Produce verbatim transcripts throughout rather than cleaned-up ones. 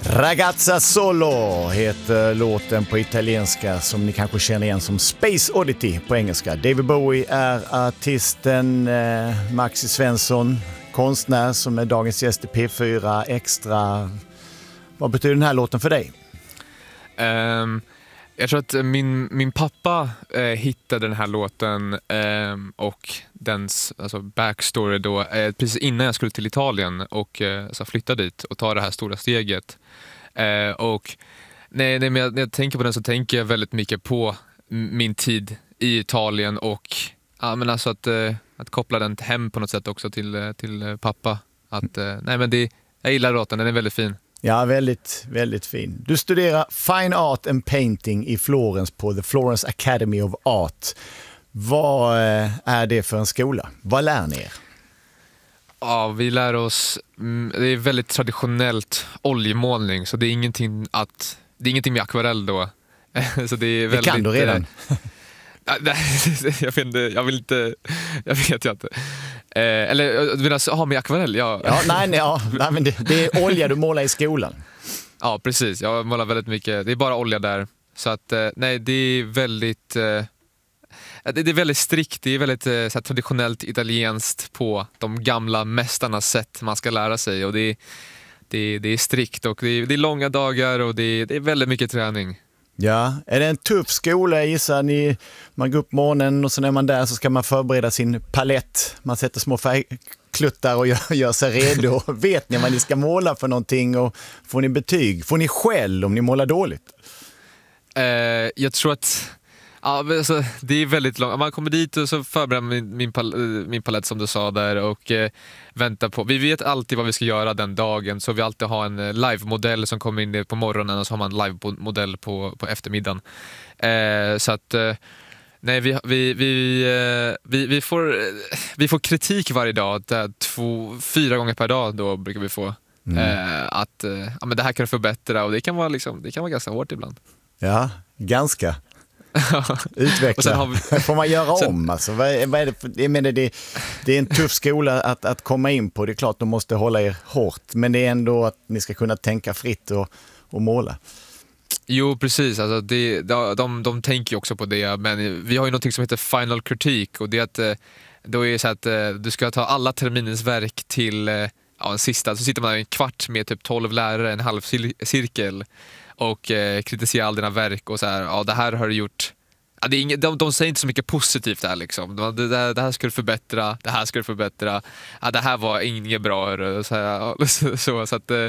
Ragazza Solo heter låten på italienska som ni kanske känner igen som Space Oddity på engelska. David Bowie är artisten, eh, Maxi Svensson, konstnär som är dagens gäst i P fyra Extra. Vad betyder den här låten för dig? Um, jag tror att min, min pappa eh, hittade den här låten eh, och dens alltså backstory då, eh, precis innan jag skulle till Italien och eh, så flytta dit och ta det här stora steget. Eh, och nej, nej, men jag, när jag tänker på den så tänker jag väldigt mycket på min tid i Italien och ja, men alltså att, eh, att koppla den hem på något sätt också till, till pappa. Att, eh, nej, men det, jag gillar låten, den är väldigt fin. Ja, väldigt, väldigt fin. Du studerar Fine Art and Painting i Florens på The Florence Academy of Art. Vad är det för en skola? Vad lär ni er? Ja, vi lär oss, det är väldigt traditionellt oljemålning, så det är ingenting att det är ingenting med akvarell då. Så det är väldigt, det kan du redan. jag vet inte, jag vill inte, jag vet jag inte. Eh, eller vill jag ha med akvarell? Ja. Ja, nej, nej, ja, nej men det, det är olja du målar i skolan. Ja, precis. Jag målar väldigt mycket. Det är bara olja där. Så att eh, nej, det är väldigt eh, det, det är väldigt strikt. Det är väldigt eh, så här, traditionellt italienskt på de gamla mästarnas sätt man ska lära sig, och det är det, det är strikt och det är, det är långa dagar och det är, det är väldigt mycket träning. Ja, är det en tuff skola? Jag gissar ni, man går upp morgonen och så när man där så ska man förbereda sin palett. Man sätter små färgkluttar och gör, gör sig redo. Vet ni vad ni ska måla för någonting och får ni betyg? Får ni skäll om ni målar dåligt? Eh, jag tror att ja, alltså, det är väldigt långt. Man kommer dit och så förbereder min, min, pal- min palett som du sa där och eh, väntar på. Vi vet alltid vad vi ska göra den dagen, så vi alltid har en live-modell som kommer in på morgonen och så har man en live-modell på, på eftermiddagen. Eh, så att eh, nej, vi, vi, vi, eh, vi, vi, får, vi får kritik varje dag, där två, fyra gånger per dag då brukar vi få. Mm. Eh, att eh, ja, men det här kan du förbättra, och det kan vara, liksom, det kan vara ganska hårt ibland. Ja, ganska. Utveckla. Sen har vi... Får man göra sen... om? Alltså, vad är, vad är det, för... jag menar, det, det är en tuff skola att, att komma in på. Det är klart de måste hålla er hårt, men det är ändå att ni ska kunna tänka fritt och, och måla. Jo, precis. Alltså, det, de, de, de tänker ju också på det, men vi har ju något som heter final critique, och det är att då är det så att du ska ta alla terminens verk till ja, en sista, så sitter man en kvart med typ tolv lärare, en halv cirkel och eh, kritisera all dina verk och så här, ja, det här har du gjort. Ja, det är inget, de, de säger inte så mycket positivt där liksom. Det, det, det här ska du förbättra, det här ska du förbättra. Ja, det här var inget bra. Så, här, så, så, så att eh,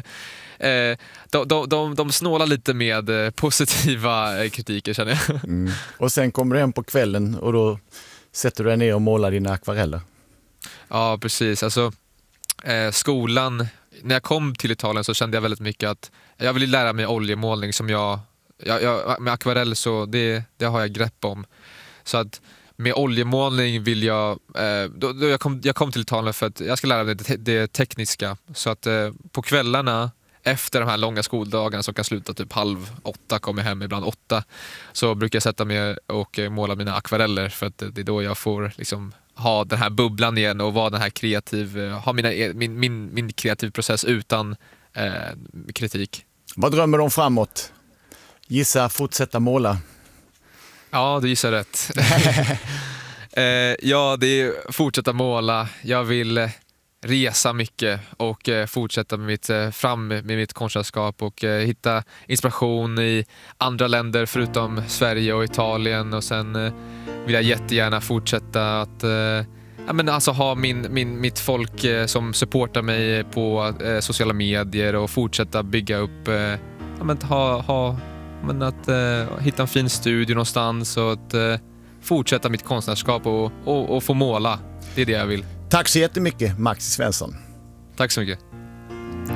de, de, de, de snålar lite med positiva kritiker, känner jag. Mm. Och sen kommer du hem på kvällen och då sätter du dig ner och målar dina akvareller. Ja, precis. Alltså eh, skolan, när jag kom till Italien så kände jag väldigt mycket att jag ville lära mig oljemålning som jag, jag, jag med akvarell, så det, det har jag grepp om. Så att med oljemålning vill jag eh, då, då jag, kom, jag kom till Italien för att jag ska lära mig det, det tekniska. Så att eh, på kvällarna efter de här långa skoldagarna som kan sluta typ halv åtta, kommer jag hem ibland åtta, så brukar jag sätta mig och måla mina akvareller, för att det är då jag får liksom ha den här bubblan igen och vara den här kreativ, ha mina, min, min, min kreativ process utan eh, kritik. Vad drömmer du om framåt? Gissa, fortsätta måla? Ja, du gissar rätt. eh, ja, det är fortsätta måla. Jag vill resa mycket och eh, fortsätta med mitt, eh, fram med mitt konstnärskap och eh, hitta inspiration i andra länder förutom Sverige och Italien, och sen eh, vill jag jättegärna fortsätta att eh, ja, men alltså ha min, min, mitt folk eh, som supportar mig på eh, sociala medier och fortsätta bygga upp, eh, ja, men ha, ha, men att eh, hitta en fin studio någonstans och att eh, fortsätta mitt konstnärskap och, och, och få måla. Det är det jag vill. Tack så jättemycket, Maxi Svensson. Tack så mycket.